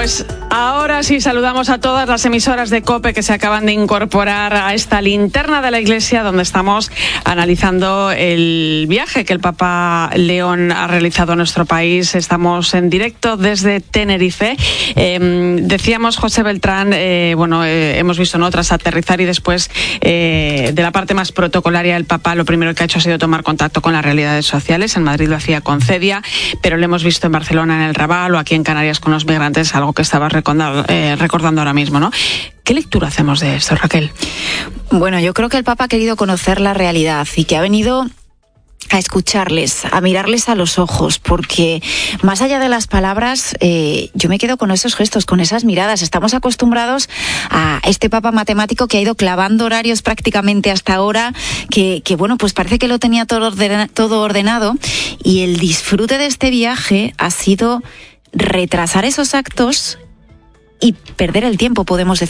Pues ahora sí saludamos a todas las emisoras de COPE que se acaban de incorporar a esta linterna de la Iglesia, donde estamos analizando el viaje que el Papa León ha realizado a nuestro país. Estamos en directo desde Tenerife. Decíamos, José Beltrán, hemos visto, ¿no?, tras aterrizar y después de la parte más protocolaria, el Papa lo primero que ha hecho ha sido tomar contacto con las realidades sociales. En Madrid lo hacía con Cedia, pero lo hemos visto en Barcelona, en el Raval, o aquí en Canarias con los migrantes, algo que estabas recordando ahora mismo, ¿no? ¿Qué lectura hacemos de esto, Raquel? Bueno, yo creo que el Papa ha querido conocer la realidad y que ha venido a escucharles, a mirarles a los ojos, porque más allá de las palabras, yo me quedo con esos gestos, con esas miradas. Estamos acostumbrados a este Papa matemático que ha ido clavando horarios prácticamente hasta ahora, que bueno, pues parece que lo tenía todo ordenado, y el disfrute de este viaje ha sido retrasar esos actos y perder el tiempo, podemos decir.